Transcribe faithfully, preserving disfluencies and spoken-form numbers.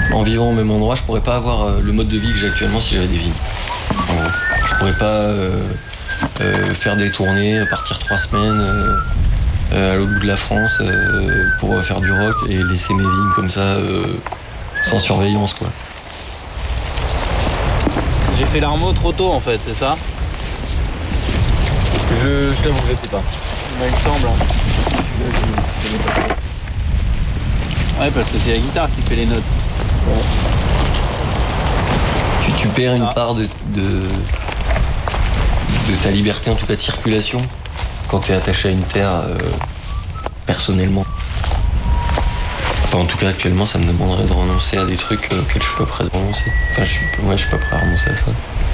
En vivant au même endroit, je pourrais pas avoir euh, le mode de vie que j'ai actuellement si j'avais des vignes. En gros. Je pourrais pas euh, euh, faire des tournées, partir trois semaines euh, euh, à l'autre bout de la France euh, pour faire du rock et laisser mes vignes comme ça euh, sans surveillance, quoi. J'ai fait l'armeau trop tôt en fait, c'est ça? Je, je t'avoue que je sais pas. Ouais, il me semble. Hein. Ouais, parce que c'est la guitare qui fait les notes. Ouais. Tu, tu perds une Ah. part de, de, de ta liberté, en tout cas de circulation, quand tu es attaché à une terre euh, personnellement. Enfin, en tout cas, actuellement, ça me demanderait de renoncer à des trucs euh, auxquels je suis pas prêt de renoncer. Enfin, je suis, ouais, je suis pas prêt à renoncer à ça.